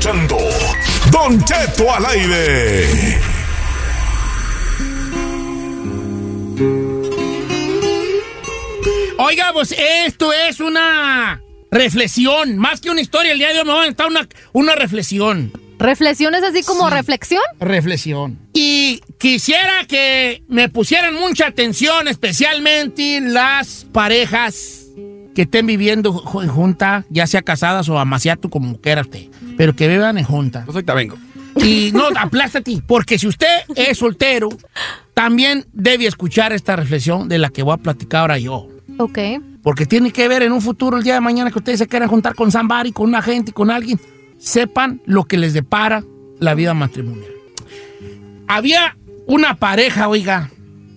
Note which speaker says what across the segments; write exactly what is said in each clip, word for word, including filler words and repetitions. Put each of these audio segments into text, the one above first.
Speaker 1: escuchando Don Cheto al aire.
Speaker 2: Oiga, pues esto es una reflexión. Más que una historia, el día de hoy me va a aventar una, una reflexión.
Speaker 3: ¿Reflexión es así como sí. reflexión?
Speaker 2: Reflexión. Y quisiera que me pusieran mucha atención, especialmente las parejas que estén viviendo en junta, ya sea casadas o amaciato, como quiera usted, pero que vivan en junta.
Speaker 4: Pues ahorita vengo.
Speaker 2: Y no, aplástate, porque si usted es soltero, también debe escuchar esta reflexión de la que voy a platicar ahora yo.
Speaker 3: Ok.
Speaker 2: Porque tiene que ver en un futuro, el día de mañana, que ustedes se quieran juntar con somebody, con una gente, con alguien, sepan lo que les depara la vida matrimonial. Había una pareja, oiga,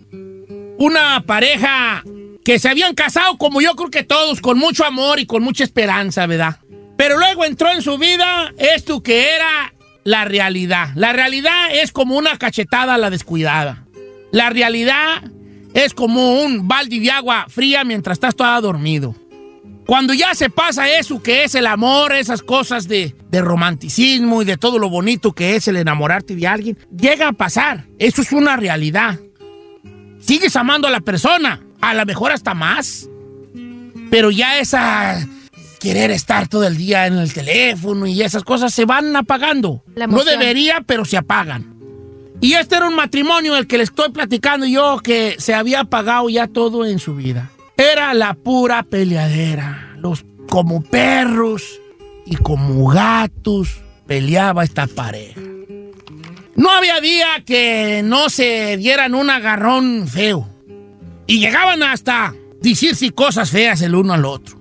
Speaker 2: una pareja que se habían casado, como yo creo que todos, con mucho amor y con mucha esperanza, ¿verdad? Pero luego entró en su vida esto que era la realidad. La realidad es como una cachetada a la descuidada. La realidad es como un balde de agua fría mientras estás toda dormido. Cuando ya se pasa eso que es el amor, esas cosas de, de romanticismo y de todo lo bonito que es el enamorarte de alguien, llega a pasar. Eso es una realidad. Sigues amando a la persona, a lo mejor hasta más, pero ya esa querer estar todo el día en el teléfono y esas cosas se van apagando. No debería, pero se apagan. Y este era un matrimonio el que le estoy platicando yo, que se había apagado ya todo en su vida. Era la pura peleadera. Los, como perros y como gatos peleaba esta pareja. No había día que no se dieran un agarrón feo. Y llegaban hasta decirse cosas feas el uno al otro.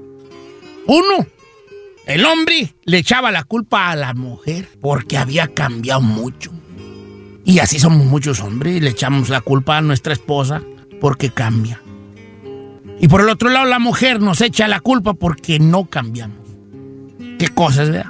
Speaker 2: Uno, el hombre, le echaba la culpa a la mujer porque había cambiado mucho. Y así somos muchos hombres, le echamos la culpa a nuestra esposa porque cambia. Y por el otro lado, la mujer nos echa la culpa porque no cambiamos. ¿Qué cosas, verdad?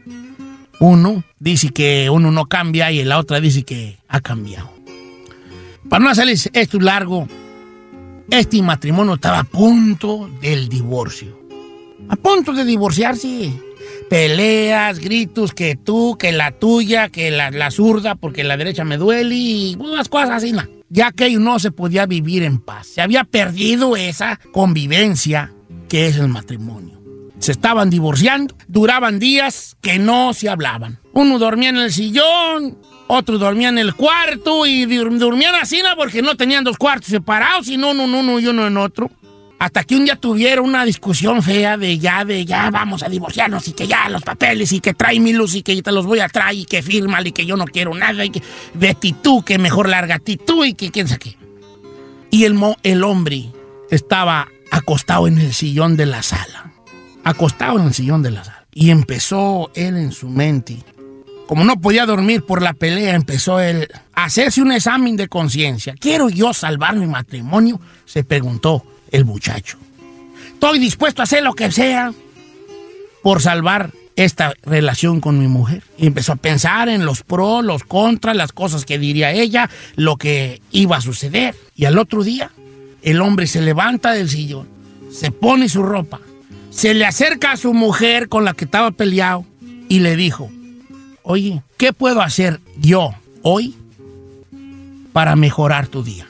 Speaker 2: Uno dice que uno no cambia y la otra dice que ha cambiado. Para no hacerles esto largo, este matrimonio estaba a punto del divorcio. A punto de divorciarse. Peleas, gritos, que tú, que la tuya, que la, la zurda, porque la derecha me duele y unas cosas así, ¿no? Ya que no se podía vivir en paz. Se había perdido esa convivencia que es el matrimonio. Se estaban divorciando, duraban días que no se hablaban. Uno dormía en el sillón, otro dormía en el cuarto y dormían así, ¿no? Porque no tenían dos cuartos separados, sino uno en uno y uno en otro. Hasta que un día tuvieron una discusión fea de ya, de ya vamos a divorciarnos y que ya los papeles y que tráemilos y que te los voy a traer y que fírmale y que yo no quiero nada y que vete tú, que mejor lárgate tú y que quién sabe qué. Y el, mo, el hombre estaba acostado en el sillón de la sala. Acostado en el sillón de la sala. Y empezó él en su mente. Como no podía dormir por la pelea, empezó él a hacerse un examen de conciencia. ¿Quiero yo salvar mi matrimonio?, se preguntó el muchacho. Estoy dispuesto a hacer lo que sea por salvar esta relación con mi mujer. Y empezó a pensar en los pros, los contras, las cosas que diría ella, lo que iba a suceder. Y al otro día, el hombre se levanta del sillón, se pone su ropa, se le acerca a su mujer con la que estaba peleado y le dijo: oye, ¿qué puedo hacer yo hoy para mejorar tu día?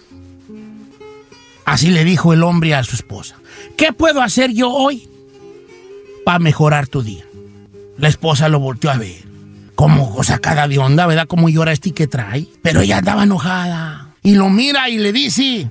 Speaker 2: Así le dijo el hombre a su esposa. ¿Qué puedo hacer yo hoy para mejorar tu día? La esposa lo volteó a ver, como sacada de onda, ¿verdad? Como llora este que trae. Pero ella andaba enojada. Y lo mira y le dice: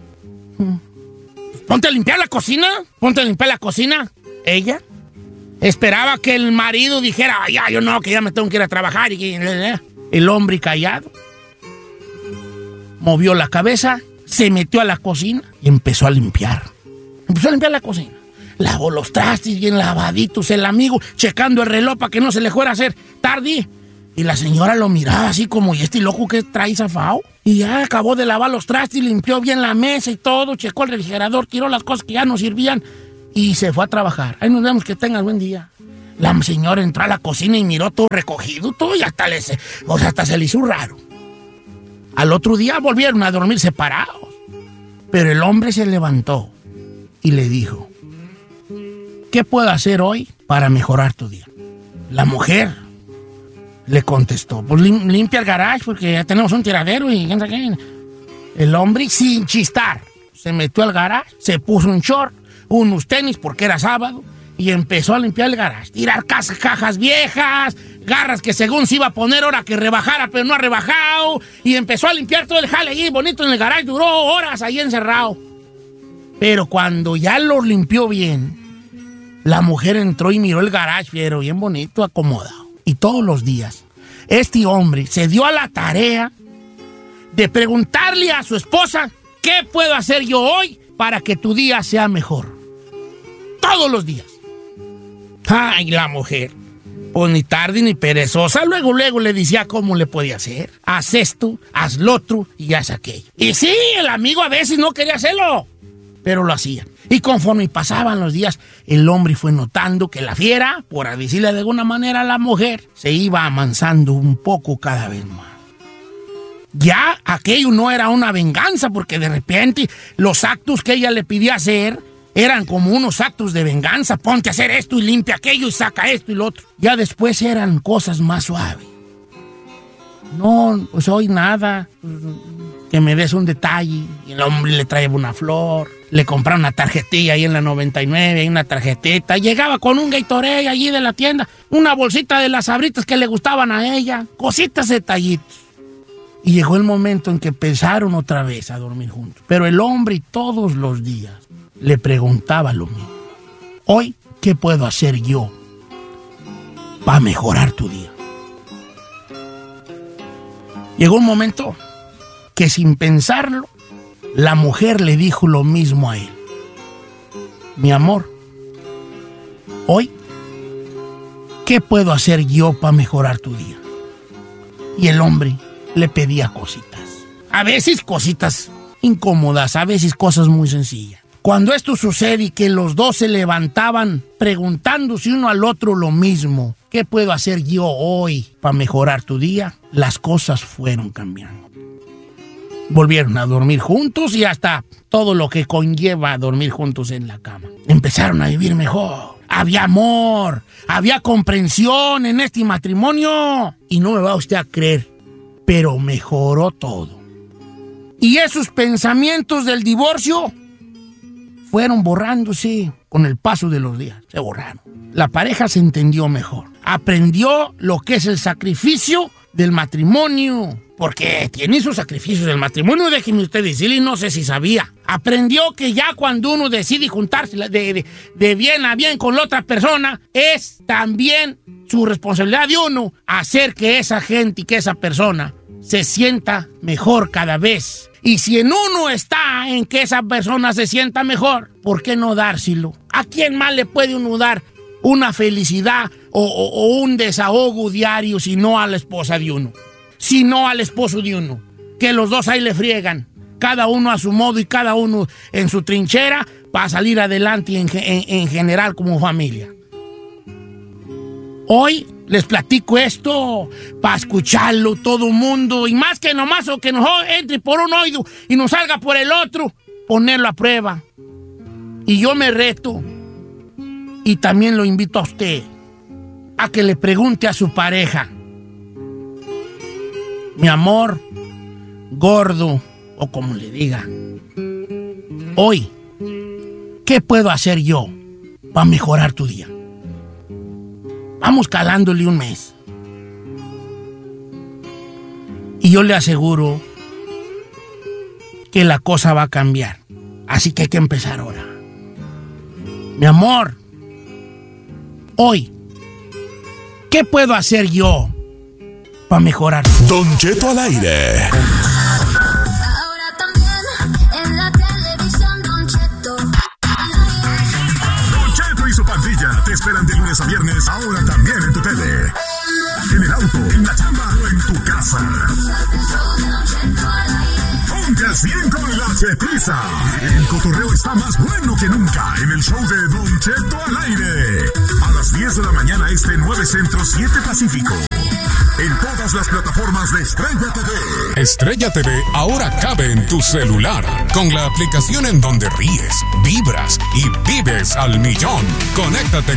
Speaker 2: ponte a limpiar la cocina, ponte a limpiar la cocina. Ella esperaba que el marido dijera: ya, yo no, que ya me tengo que ir a trabajar. Y el hombre callado movió la cabeza, se metió a la cocina y empezó a limpiar. Empezó a limpiar la cocina. Lavó los trastes bien lavaditos, el amigo checando el reloj para que no se le fuera a hacer tarde. Y la señora lo miraba así como: ¿y este loco qué trae zafao? Y ya acabó de lavar los trastes, limpió bien la mesa y todo, checó el refrigerador, tiró las cosas que ya no servían y se fue a trabajar. Ahí nos vemos, que tengas buen día. La señora entró a la cocina y miró todo recogido, todo, y hasta, les, o sea, hasta se le hizo raro. Al otro día volvieron a dormir separados. Pero el hombre se levantó y le dijo: ¿qué puedo hacer hoy para mejorar tu día? La mujer Le contestó, pues lim- limpia el garage porque ya tenemos un tiradero y quién sabe qué. El hombre, sin chistar, se metió al garage, se puso un short, unos tenis porque era sábado y empezó a limpiar el garage. Tirar cas- cajas viejas, garras que según se iba a poner ahora que rebajara, pero no ha rebajado. Y empezó a limpiar todo el jale allí bonito en el garage. Duró horas ahí encerrado. Pero cuando ya lo limpió bien, la mujer entró y miró el garage, pero bien bonito, acomodado. Y todos los días, este hombre se dio a la tarea de preguntarle a su esposa, ¿qué puedo hacer yo hoy para que tu día sea mejor? Todos los días. Ay, la mujer, pues ni tarde ni perezosa, luego, luego le decía cómo le podía hacer. Haz esto, haz lo otro y haz aquello. Y sí, el amigo a veces no quería hacerlo, pero lo hacía. Y conforme pasaban los días, el hombre fue notando que la fiera, por decirle de alguna manera a la mujer, se iba amansando un poco cada vez más. Ya aquello no era una venganza, porque de repente los actos que ella le pedía hacer eran como unos actos de venganza. Ponte a hacer esto y limpia aquello y saca esto y lo otro. Ya después eran cosas más suaves. No, pues hoy nada. Que me des un detalle. Y el hombre le traía una flor. Le compraba una tarjetilla ahí en la noventa y nueve, ahí una tarjetita. Llegaba con un Gatorade allí de la tienda. Una bolsita de las Sabritas que le gustaban a ella. Cositas, detallitos. Y llegó el momento en que empezaron otra vez a dormir juntos. Pero el hombre todos los días le preguntaba lo mismo. Hoy, ¿qué puedo hacer yo para mejorar tu día? Llegó un momento que sin pensarlo, la mujer le dijo lo mismo a él. Mi amor, hoy, ¿qué puedo hacer yo para mejorar tu día? Y el hombre le pedía cositas. A veces cositas incómodas, a veces cosas muy sencillas. Cuando esto sucede y que los dos se levantaban preguntándose uno al otro lo mismo, ¿qué puedo hacer yo hoy para mejorar tu día? Las cosas fueron cambiando. Volvieron a dormir juntos y hasta todo lo que conlleva dormir juntos en la cama. Empezaron a vivir mejor. Había amor, había comprensión en este matrimonio. Y no me va usted a creer, pero mejoró todo. Y esos pensamientos del divorcio fueron borrándose con el paso de los días. Se borraron. La pareja se entendió mejor. Aprendió lo que es el sacrificio del matrimonio. Porque tiene sus sacrificios del matrimonio, déjeme usted decirle, y no sé si sabía. Aprendió que ya cuando uno decide juntarse de, de, de bien a bien con la otra persona, es también su responsabilidad de uno hacer que esa gente y que esa persona se sienta mejor cada vez. Y si en uno está en que esa persona se sienta mejor, ¿por qué no dárselo? ¿A quién más le puede uno dar una felicidad o, o, o un desahogo diario si no a la esposa de uno? Si no al esposo de uno, que los dos ahí le friegan, cada uno a su modo y cada uno en su trinchera para salir adelante en, en, en general como familia. Hoy les platico esto para escucharlo todo el mundo y más que nomás o que nos entre por un oído y nos salga por el otro, ponerlo a prueba. Y yo me reto y también lo invito a usted a que le pregunte a su pareja: mi amor, gordo, o como le diga, hoy, ¿qué puedo hacer yo para mejorar tu día? Vamos calándole un mes. Y yo le aseguro que la cosa va a cambiar. Así que hay que empezar ahora. Mi amor, hoy, ¿qué puedo hacer yo para mejorar?
Speaker 1: Don Cheto al aire.
Speaker 4: Ahora también en la televisión, Don Cheto.
Speaker 1: Don Cheto y su pandilla te esperan de lunes a viernes, ahora también en tu tele. En el auto, en la chamba o en tu casa. Ponte al cien con la Chetiza. El cotorreo está más bueno que nunca en el show de Don Cheto al aire. A las diez de la mañana este, nueve Centro, siete Pacífico. En todas las plataformas de Estrella T V.
Speaker 5: Estrella T V ahora cabe en tu celular, con la aplicación en donde ríes, vibras y vives al millón. Conéctate